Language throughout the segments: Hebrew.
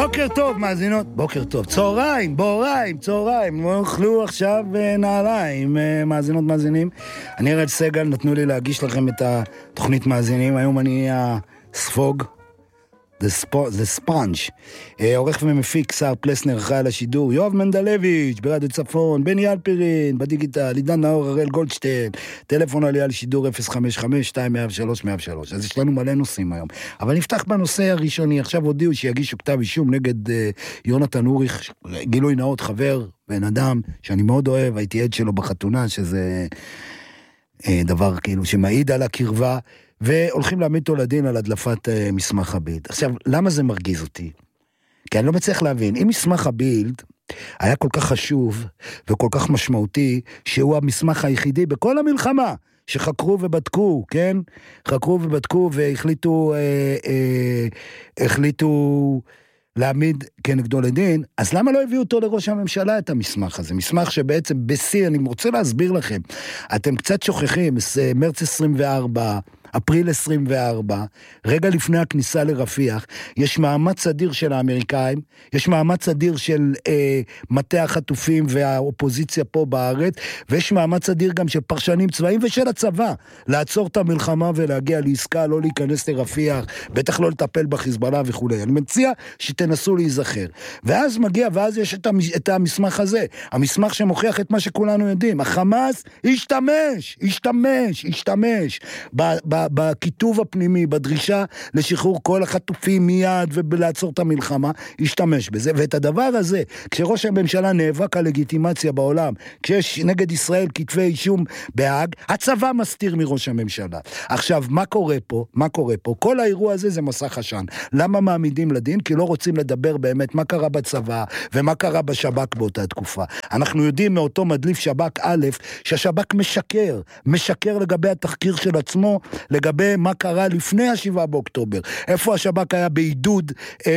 בוקר טוב, מאזינות, בוקר טוב, צהריים, צהריים, אוכלו עכשיו נעליים, מאזינות, מאזינים. אני ארד סגל, נתנו לי להגיש לכם את התוכנית מאזינים, היום אני הספוג, The Sponge, עורך ומפיק שר פלסנר אחראי על השידור, יואב מנדלביץ' ברדיו צפון, בני אלפרין בדיגיטל, עידן נאור, הראל גולדשטיין, טלפון עלייה על שידור 055-2103-103. אז יש לנו מלא נושאים היום, אבל נפתח בנושא הראשוני. עכשיו הודיעו שיגישו כתב אישום נגד יונתן אוריך, גילוי נאות, חבר, בן אדם שאני מאוד אוהב, הייתי עד שלו בחתונה, שזה דבר כאילו שמעיד על הקרבה, והולכים להעמיד אותו לדין על הדלפת מסמך הבילד. עכשיו, למה זה מרגיז אותי? כי אני לא מצליח להבין, אם מסמך הבילד היה כל כך חשוב וכל כך משמעותי, שהוא המסמך היחידי בכל המלחמה, שחקרו ובדקו, כן? חקרו ובדקו והחליטו להעמיד כנגדו לדין, אז למה לא הביאו אותו לראש הממשלה את המסמך הזה? מסמך שבעצם בסי, אני רוצה להסביר לכם, אתם קצת שוכחים, מרץ 24, אפריל 24, רגע לפני הכניסה לרפיח, יש מאמץ אדיר של האמריקאים, יש מאמץ אדיר של מטה החטופים והאופוזיציה פה בארץ, ויש מאמץ אדיר גם של פרשנים צבאיים ושל הצבא, לעצור את המלחמה ולהגיע לעסקה, לא להיכנס לרפיח, בטח לא לטפל בחיזבאללה וכו'. אני מציע שתנסו להיזכר. ואז מגיע, ואז יש את המסמך הזה, המסמך שמוכיח את מה שכולנו יודעים, החמאס השתמש בכיתוב הפנימי, בדרישה לשחרור כל החטופים מיד ולעצור את המלחמה, השתמש בזה. ואת הדבר הזה, כשראש הממשלה נאבק על לגיטימציה בעולם, כשיש נגד ישראל כתבי אישום בהאג, הצבא מסתיר מראש הממשלה. עכשיו, מה קורה פה? כל האירוע הזה זה מסך עשן. למה מעמידים לדין? כי לא רוצים לדבר באמת מה קרה בצבא ומה קרה בשב"כ באותה תקופה. אנחנו יודעים מאותו מדליף שב"כ א', שהשב"כ משקר לגבי התחקיר של עצמו, לגבי מה קרה לפני ה7 באוקטובר, איפה השב"כ היה בעידוד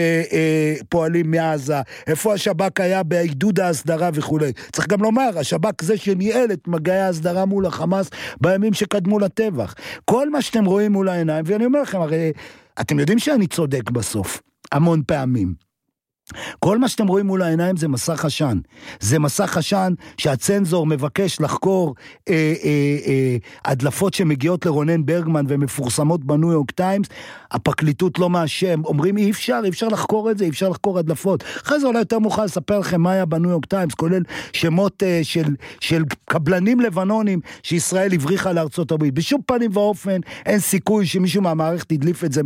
פועלים מעזה, איפה השב"כ היה בעידוד ההסדרה וכו'. צריך גם לומר, השב"כ זה שניהל את מגעי ההסדרה מול החמאס בימים שקדמו לטבח. כל מה שאתם רואים מול העיניים, ואני אומר לכם, הרי אתם יודעים שאני צודק בסוף, המון פעמים. כל מה שאתם רואים מול העיניים זה מסך עשן. זה מסך עשן שהצנזור מבקש לחקור הדלפות שמגיעות לרונן ברגמן ומפורסמות בניו יורק טיימס. הפרקליטות לא מאשם, אומרים אי אפשר לחקור את זה, אי אפשר לחקור הדלפות. אחרי זה אולי יותר מוכן לספר לכם מה היה בניו יורק טיימס, כולל שמות של קבלנים לבנונים שישראל הבריחה לארצות הברית. בשום פנים ואופן אין סיכוי שמישהו מהמערכת ידליף את זה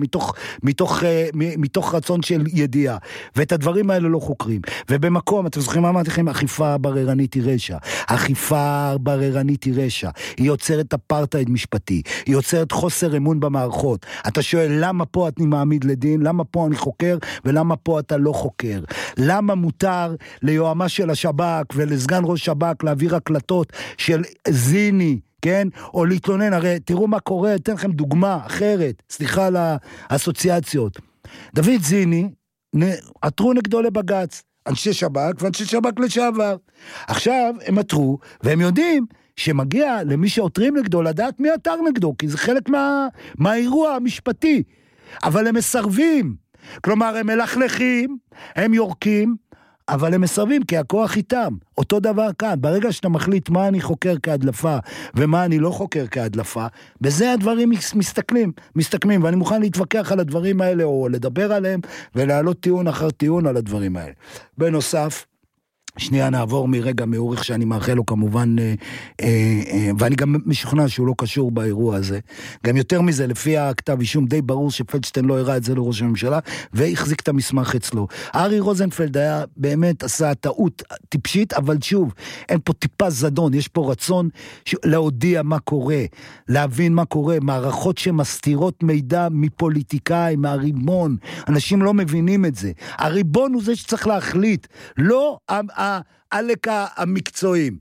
מתוך רצון של ידיעה. ואת הדברים האלה לא חוקרים. ובמקום, אתם זוכרים מה אמרתי לכם, אכיפה בררנית היא רשע. אכיפה בררנית היא רשע. היא יוצרת אפרטהייד משפטי. היא יוצרת חוסר אמון במערכות. אתה שואל, למה פה אני מעמיד לדין? למה פה אני חוקר? ולמה פה אתה לא חוקר? למה מותר ליועמ"ש של השב"כ ולסגן ראש שב"כ להעביר הקלטות של זיני, כן? או להתלונן? הרי תראו מה קורה, אתן לכם דוגמה אחרת. סליחה על האסוציאציות. דוד זיני, עתרו נגדו לבגץ, אנשי שב"כ ואנשי שב"כ לשעבר. עכשיו הם עתרו, והם יודעים שמגיע למי שעותרים נגדו לדעת מי עתר נגדו, כי זה חלק מהאירוע המשפטי. אבל הם מסרבים. כלומר, הם מלכלכים, הם יורקים, אבל הם מסרבים כי הכוח איתם. אותו דבר כאן, ברגע שאתה מחליט מה אני חוקר כהדלפה ומה אני לא חוקר כהדלפה, בזה הדברים מסתכמים, ואני מוכן להתווכח על הדברים האלה או לדבר עליהם ולהעלות טיעון אחר טיעון על הדברים האלה. בנוסף, שנייה נעבור מרגע מאורך שאני מאחל לו כמובן, ואני גם משוכנע שהוא לא קשור באירוע הזה. גם יותר מזה, לפי הכתב אישום די ברור שפלדשטיין לא הראה את זה לראש הממשלה, והחזיק את המסמך אצלו. ארי רוזנפלד היה באמת עשה טעות טיפשית, אבל שוב, אין פה טיפה זדון, יש פה רצון להודיע מה קורה, להבין מה קורה, מערכות שמסתירות מידע מפוליטיקאים, מהריבון, אנשים לא מבינים את זה. הריבון הוא זה שצריך להחליט, לא העלקה המקצועיים.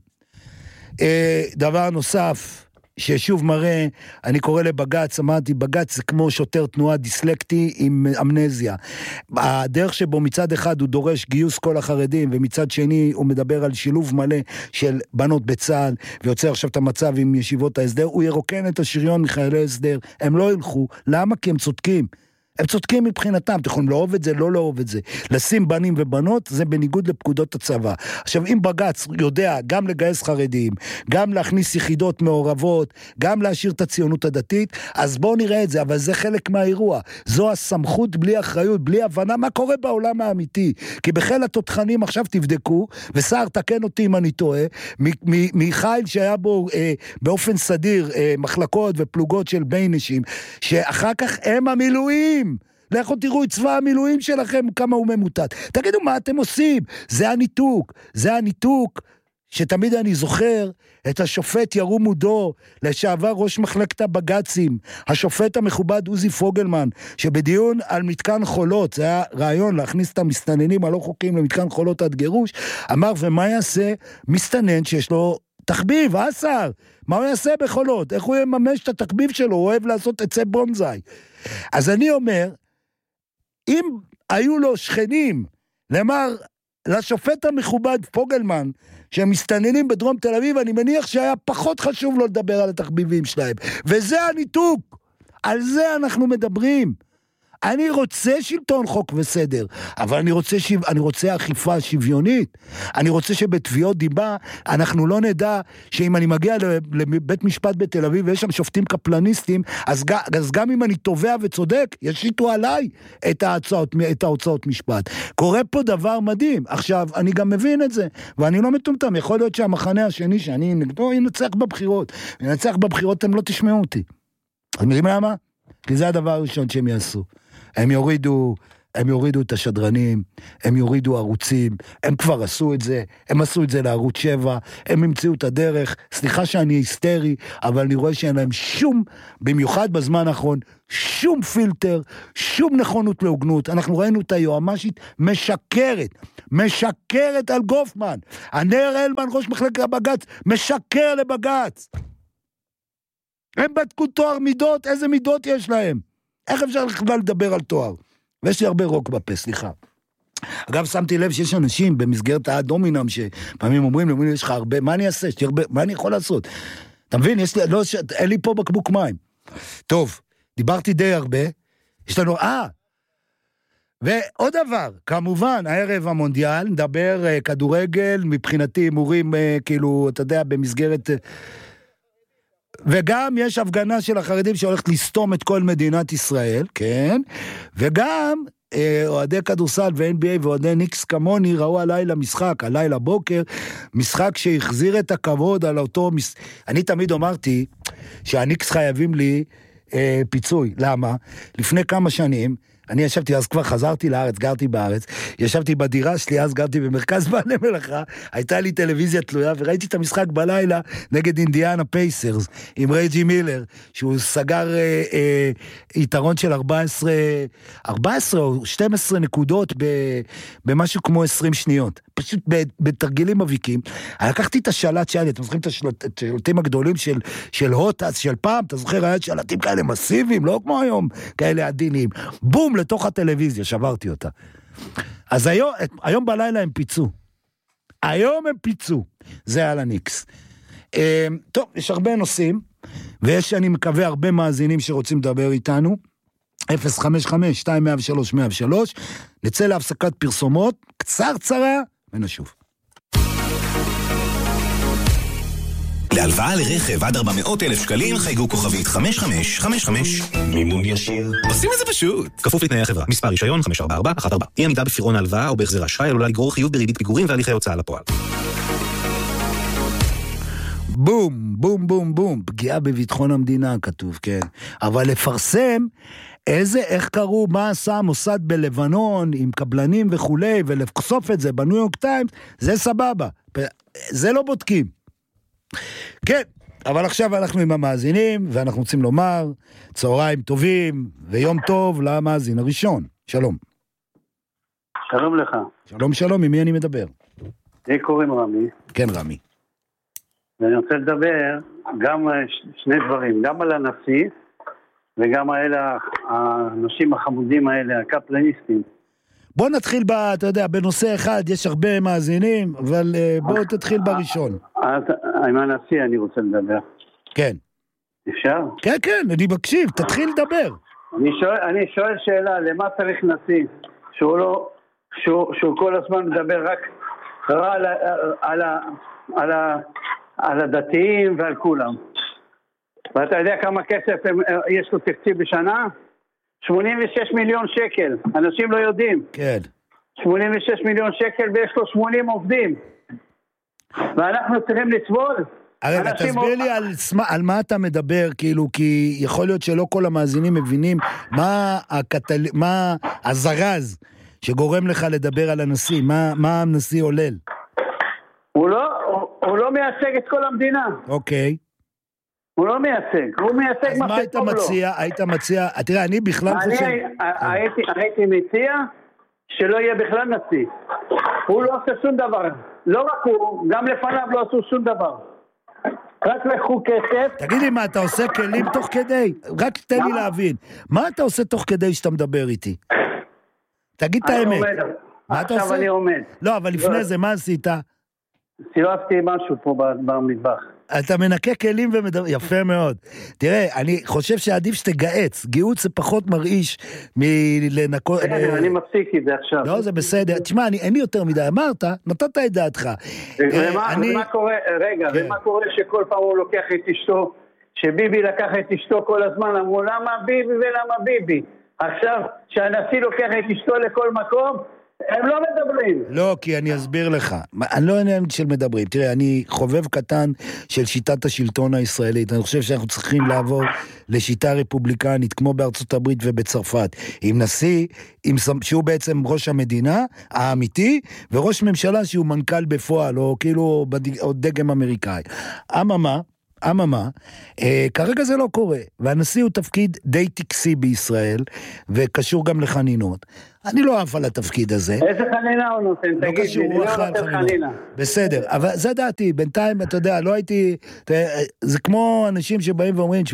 דבר נוסף, ששוב מראה, אני קורא לבגץ, אמרתי, בגץ זה כמו שוטר תנועה דיסלקטי עם אמנזיה. הדרך שבו מצד אחד הוא דורש גיוס כל החרדים, ומצד שני הוא מדבר על שילוב מלא של בנות בצה"ל, ויוצר עכשיו את המצב עם ישיבות ההסדר, הוא ירוקן את השריון מחיילי הסדר, הם לא ילכו, למה? כי הם צודקים. הם צודקים מבחינתם, אתם יכולים לאהוב את זה, לא לאהוב את זה. לשים בנים ובנות, זה בניגוד לפקודות הצבא. עכשיו, אם בג"ץ יודע גם לגייס חרדים, גם להכניס יחידות מעורבות, גם להשאיר את הציונות הדתית, אז בואו נראה את זה, אבל זה חלק מהאירוע. זו הסמכות בלי אחריות, בלי הבנה מה קורה בעולם האמיתי. כי בחיל התותחנים עכשיו תבדקו, ושר תקן אותי אם אני טועה, מחיל שהיה בו באופן סדיר מחלקות ופלוגות של ביינשים, שאחר כך הם המילואים. לכו תראו את צבא המילואים שלכם, כמה הוא ממוטט. תגידו מה אתם עושים? זה הניתוק. זה הניתוק שתמיד אני זוכר את השופט ירום מודו, לשעבר ראש מחלקת הבג"צים, השופט המכובד עוזי פוגלמן, שבדיון על מתקן חולות, זה היה רעיון להכניס את המסתננים הלא חוקיים למתקן חולות עד גירוש, אמר ומה יעשה מסתנן שיש לו תחביב, שר, מה הוא יעשה בחולות? איך הוא יממש את התחביב שלו? הוא אוהב לעשות עצי בונזאי. אז אני אומר, אם היו לו שכנים, למר, לשופט המכובד פוגלמן, שהם מסתננים בדרום תל אביב, אני מניח שהיה פחות חשוב לו לדבר על התחביבים שלהם. וזה הניתוק. על זה אנחנו מדברים. אני רוצה שלטון חוק וסדר, אבל אני רוצה אכיפה שוויונית. אני רוצה שבתביעות דיבה, אנחנו לא נדע שאם אני מגיע לבית משפט בתל אביב, ויש שם שופטים קפלניסטים, אז גם אם אני תובע וצודק, ישיתו עליי את ההוצאות משפט. קורה פה דבר מדהים. עכשיו, אני גם מבין את זה, ואני לא מטומטם. יכול להיות שהמחנה השני שאני נגדו, ינצח בבחירות. ינצח בבחירות, אתם לא תשמעו אותי. אתם יודעים למה? כי זה הדבר הראשון שהם יעשו. הם יורידו את השדרנים, הם יורידו ערוצים, הם כבר עשו את זה, הם עשו את זה לערוץ 7, הם המציאו את הדרך, סליחה שאני היסטרי, אבל אני רואה שאין להם שום, במיוחד בזמן האחרון, שום פילטר, שום נכונות להוגנות. אנחנו ראינו את היועמ"שית משקרת על גופמן. הנר אלמן, ראש מחלקת הבג"ץ, משקר לבג"ץ. הם בדקו תואר מידות, איזה מידות יש להם? איך אפשר בכלל לדבר על תואר? ויש לי הרבה רוק בפה, סליחה. אגב, שמתי לב שיש אנשים במסגרת הדומינם שפעמים אומרים לי, יש לך הרבה, מה אני אעשה? מה אני יכול לעשות? אתה מבין? אין לי פה בקבוק מים. טוב, דיברתי די הרבה. יש לנו, ועוד דבר, כמובן, הערב המונדיאל, נדבר כדורגל, מבחינתי מורים, כאילו, אתה יודע, במסגרת... וגם יש הפגנה של החרדים שהולכת לסתום את כל מדינת ישראל, כן? וגם אוהדי כדורסל ו-NBA ואוהדי ניקס כמוני ראו הלילה בוקר, משחק שהחזיר את הכבוד על אותו... אני תמיד אמרתי שהניקס חייבים לי פיצוי. למה? לפני כמה שנים, אני ישבתי, אז כבר חזרתי לארץ, גרתי בארץ, ישבתי בדירה שלי, אז גרתי במרכז בעלי מלאכה, הייתה לי טלוויזיה תלויה, וראיתי את המשחק בלילה נגד אינדיאנה פייסרס, עם רג'י מילר, שהוא סגר יתרון של 14 או 12 נקודות במשהו כמו 20 שניות, פשוט בתרגילים מביקים. לקחתי את השלט שלי, אתם זוכרים את השלטים הגדולים של הוטס, של פעם, אתה זוכר, היה שלטים כאלה מסיביים, לא כמו היום, כאלה עדינים, בום, לתוך הטלוויזיה, שברתי אותה. אז היום בלילה הם פיצו. זה על הניקס. טוב, יש הרבה נושאים, ויש, אני מקווה, הרבה מאזינים שרוצים לדבר איתנו. 055-2103-103. נצא להפסקת פרסומות, קצרה, ונשוב. להלוואה לרכב עד 400,000 שקלים חייגו כוכבית 5555. מימון ישיר. עושים את זה פשוט. כפוף לתנאי החברה. מספר רישיון 54414. אי עמידה בפירעון ההלוואה או בהחזר האשראי עלולה לגרור חיוב בריבית פיגורים והליכי הוצאה לפועל. בום. פגיעה בביטחון המדינה כתוב, כן. אבל לפרסם איך קראו, מה עשה המוסד בלבנון עם קבלנים וכולי, ולחשוף את זה בניו יורק טיימס, זה סבבה. זה לא בודקים. כן, אבל עכשיו אנחנו עם המאזינים, ואנחנו רוצים לומר צהריים טובים ויום טוב למאזין הראשון. שלום. שלום לך. שלום, עם מי אני מדבר? לי קוראים רמי. כן, רמי. ואני רוצה לדבר גם שני דברים, גם על הנשיא, וגם על האנשים החמודים האלה, הקפלניסטים. בוא נתחיל, אתה יודע, בנושא אחד, יש הרבה מאזינים, אבל בוא תתחיל בראשון. עם הנשיא אני רוצה לדבר. כן. אפשר? כן, אני מקשיב, תתחיל לדבר. אני שואל שאלה, למה צריך נשיא? שהוא כל הזמן מדבר רק על הדתיים ועל כולם. ואתה יודע כמה כסף יש לו תקציב בשנה? 86 מיליון שקל, אנשים לא יודעים. כן. 86 מיליון שקל ויש לו 80 עובדים. ואנחנו צריכים לסבול. רגע, תסביר לי על מה אתה מדבר, כאילו, כי יכול להיות שלא כל המאזינים מבינים מה הזרז שגורם לך לדבר על הנשיא, מה הנשיא עולל. הוא לא מייצג את כל המדינה. אוקיי. הוא לא מייצג, הוא מייצג מה שטוב לו. אז מה היית מציע, תראה, אני בכלל חושב... הייתי מציע שלא יהיה בכלל נשיא. הוא לא עושה שום דבר. לא רק הוא, גם לפניו לא עשו שום דבר. רק לקחו כסף. תגיד לי מה, אתה עושה כלים תוך כדי? רק תן לי להבין. מה אתה עושה תוך כדי שאתה מדבר איתי? תגיד את האמת. מה אתה עושה? עכשיו אני עומד. לא, אבל לפני זה, מה עשית? סירבתי משהו פה במטבח. אתה מנקה כלים ומדבר, יפה מאוד. תראה, אני חושב שעדיף שתגעץ. גיהוץ זה פחות מרעיש מלנקות... אני מפסיק את זה עכשיו. לא, זה בסדר. תשמע, אין לי יותר מדי. אמרת, נתת את דעתך. ומה קורה, רגע, ומה קורה שכל פעם הוא לוקח את אשתו, שביבי לקח את אשתו כל הזמן, אמרו, למה ביבי ולמה ביבי? עכשיו, שהנשיא לוקח את אשתו לכל מקום, הם לא מדברים. לא, כי אני אסביר לך. אני לא עניין של מדברים. תראה, אני חובב קטן של שיטת השלטון הישראלית. אני חושב שאנחנו צריכים לעבור לשיטה רפובליקנית, כמו בארצות הברית ובצרפת. עם נשיא, שהוא בעצם ראש המדינה, האמיתי, וראש ממשלה שהוא מנכ"ל בפועל, או כאילו דגם אמריקאי. אממה, כרגע זה לא קורה, והנשיא הוא תפקיד די טקסי בישראל, וקשור גם לחנינות. אני לא אוהב על התפקיד הזה. איזה חנינה הוא נותן? לא קשור, הוא אחרי על חנינה. בסדר, אבל זה דעתי, בינתיים, אתה יודע, לא הייתי, זה כמו אנשים שבאים ואומרים,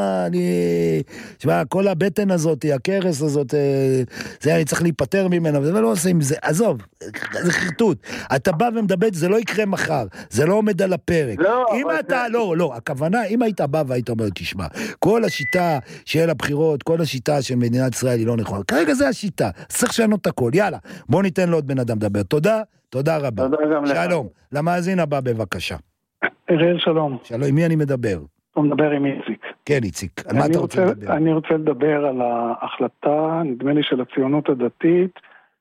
שמע, כל הבטן הזאת, הכרס הזאת, זה אני צריך להיפטר ממנה, ולא עושים זה, עזוב, זה חרטוט. אתה בא ומדבר, זה לא יקרה מחר, זה לא עומד על הפרק. אם אתה, לא, הכוונה, אם היית בא והיית אומר, תשמע, כל השיטה של הבחירות, כל השיטה של מדינת ישראל היא לא נכונה. כרגע זה השיטה. צריך לשנות את הכל. יאללה, בוא ניתן לו עוד בן אדם לדבר. תודה רבה. שלום. למאזין הבא בבקשה. אריאל, שלום. שלום, עם מי אני מדבר? אתה מדבר עם איציק. כן, איציק. על מה אתה רוצה לדבר? אני רוצה לדבר על ההחלטה, נדמה לי של הציונות הדתית,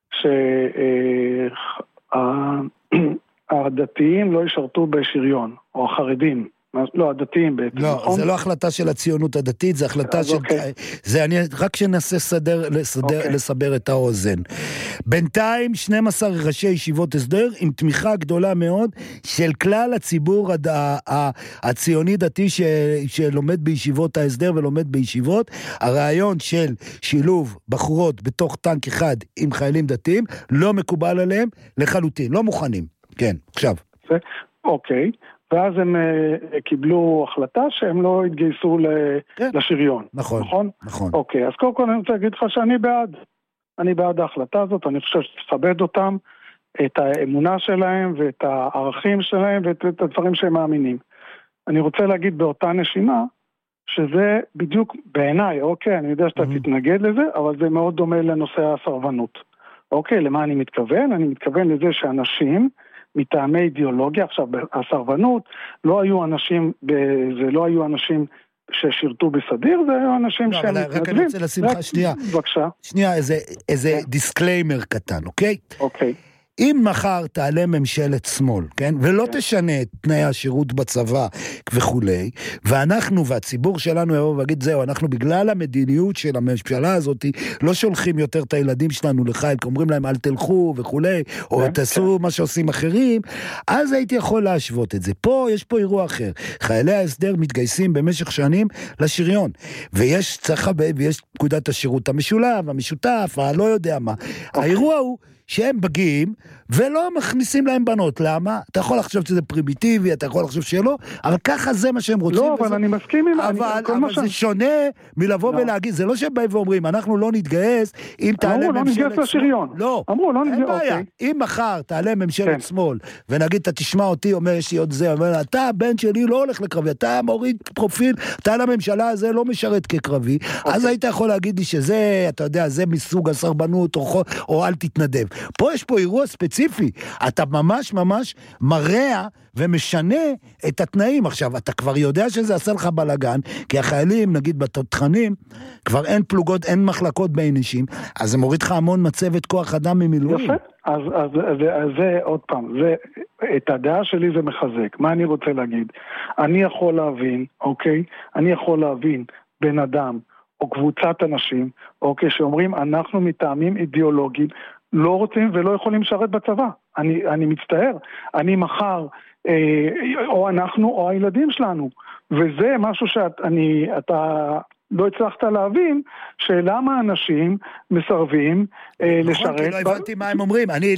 שהדתיים לא ישרתו בשריון, או החרדים. לא, הדתיים בעצם. לא, זה לא החלטה של הציונות הדתית, זה החלטה של... זה אני רק שננסה לסבר את האוזן. בינתיים 12 ראשי ישיבות הסדר עם תמיכה גדולה מאוד של כלל הציבור הציוני דתי שלומד בישיבות ההסדר ולומד בישיבות. הרעיון של שילוב בחורות בתוך טנק אחד עם חיילים דתיים לא מקובל עליהם לחלוטין, לא מוכנים. כן, עכשיו. אוקיי. ואז הם קיבלו החלטה שהם לא התגייסו לשריון. נכון. אוקיי, אז קודם כל אני רוצה להגיד לך שאני בעד. אני בעד ההחלטה הזאת, אני חושב שתכבד אותם, את האמונה שלהם ואת הערכים שלהם ואת הדברים שהם מאמינים. אני רוצה להגיד באותה נשימה, שזה בדיוק בעיניי, אוקיי, אני יודע שאתה תתנגד לזה, אבל זה מאוד דומה לנושא הסרבנות. אוקיי, למה אני מתכוון? אני מתכוון לזה שאנשים מטעמי אידיאולוגיה, עכשיו הסרבנות, לא היו אנשים ששירתו בסדיר, זה היו אנשים שהם מתנדבים. רק אני רוצה לשים לך שנייה. בבקשה. שנייה, איזה דיסקליימר קטן, אוקיי? אוקיי. אם מחר תעלה ממשלת שמאל, כן? ולא תשנה את תנאי השירות בצבא וכולי, ואנחנו והציבור שלנו יבוא ויגיד, זהו, אנחנו בגלל המדיניות של הממשלה הזאת, לא שולחים יותר את הילדים שלנו לחייל, כי אומרים להם אל תלכו וכולי, או תעשו מה שעושים אחרים, אז הייתי יכול להשוות את זה. יש פה אירוע אחר. חיילי ההסדר מתגייסים במשך שנים לשריון, ויש פקודת השירות המשולב, המשותף, הלא יודע מה. האירוע הוא שהם בגיעים ולא מכניסים להם בנות. למה? אתה יכול לחשוב שזה פרימיטיבי, אתה יכול לחשוב שלא, אבל ככה זה מה שהם רוצים. לא, אבל אני מסכים עם... אבל זה שונה מלבוא ולהגיד, זה לא שבאים ואומרים, אנחנו לא נתגייס, אם תעלה ממשלת שמאל. לא, אין בעיה. אם מחר תעלה ממשלת שמאל, ונגיד, אתה תשמע אותי, אומר, יש לי עוד זה, אומר, אתה, הבן שלי לא הולך לקרבי, אתה מוריד פרופיל, אתה לממשלה הזה לא משרת כקרבי, אז היית יכול להגיד לי שזה, אתה יודע, זה מסוג הסרבנות, או אל תתנדב. פה יש פה אירוע ספציפי, אתה ממש ממש מראה ומשנה את התנאים. עכשיו, אתה כבר יודע שזה עשה לך בלגן, כי החיילים, נגיד בתותחנים, כבר אין פלוגות, אין מחלקות בין אישים, אז זה מוריד לך המון מצבת כוח אדם ממילואים. יפה, אז זה עוד פעם, את הדעה שלי זה מחזק. מה אני רוצה להגיד? אני יכול להבין, אוקיי? אני יכול להבין בן אדם, או קבוצת אנשים, אוקיי, שאומרים, אנחנו מטעמים אידיאולוגיים, לא רוצים ולא יכולים לשרת בצבא. אני מצטער. אני מחר, או אנחנו, או הילדים שלנו. וזה משהו שאתה לא הצלחת להבין, שלמה אנשים מסרבים לשרת. כי לא הבנתי מה הם אומרים. אני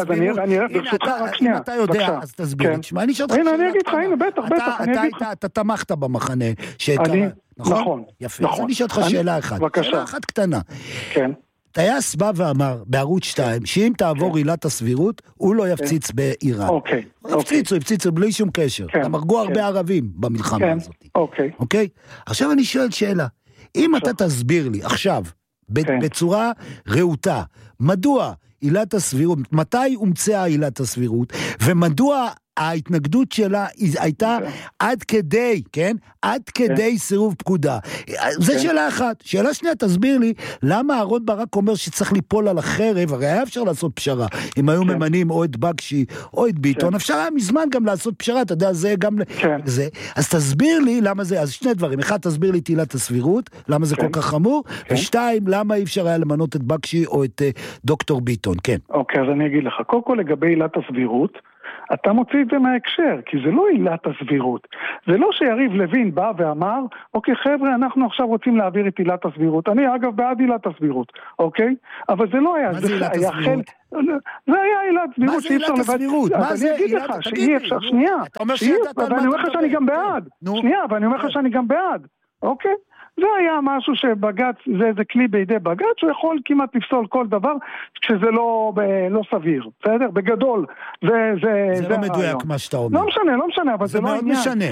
אתה יודע, אז תסביר. אני אגיד לך, הנה, בטח. אתה תמכת במחנה. נכון. יפה. אז אני אשאל אותך שאלה אחת. שאלה אחת קטנה. כן. טייס בא ואמר בערוץ 2, שאם תעבור עילת הסבירות, הוא לא יפציץ באיראן. אוקיי. הוא יפציץ בלי שום קשר. אמרו הרבה ערבים במלחמה הזאת. אוקיי? עכשיו אני שואל שאלה. אם אתה תסביר לי עכשיו, בצורה רעותה, מדוע עילת הסבירות, מתי הומצאה עילת הסבירות, ומדוע ההתנגדות שלה הייתה עד כדי, כן? עד כדי סירוב פקודה. זה שאלה אחת. שאלה שנייה, תסביר לי, למה אהרון ברק אומר שצריך ליפול על החרב, הרי היה אפשר לעשות פשרה. אם היו ממנים או את בקשי או את ביטון, אפשר היה מזמן גם לעשות פשרה, אתה יודע, זה גם זה. אז תסביר לי למה זה, אז שני דברים. אחד, תסביר לי את עילת הסבירות, למה זה כל כך חמור, ושתיים, למה אי אפשר היה למנות את בקשי או את דוקטור ביטון, כן. אוקיי, אז אני אגיד לך, קודם כל לגבי עילת הסבירות, אתה מוציא את זה מההקשר, כי זה לא עילת הסבירות. זה לא שיריב לוין בא ואמר, אוקיי חבר'ה, אנחנו עכשיו רוצים להעביר את עילת הסבירות. אני אגב בעד עילת הסבירות, אוקיי? אבל זה לא היה... מה זה עילת הסבירות? זה היה עילת סבירות. מה זה עילת הסבירות? מה זה עילת... שאי אפשר, שנייה. אתה אומר שאתה... ואני אומר לך שאני גם בעד. שנייה, ואני אומר לך שאני גם בעד. אוקיי? זה היה משהו שבגץ, זה כלי בידי בגץ, שהוא יכול כמעט לפסול כל דבר, כשזה לא סביר, בסדר? בגדול, זה לא מדויק מה שאתה אומר. לא משנה, אבל זה לא עניין. זה מאוד משנה.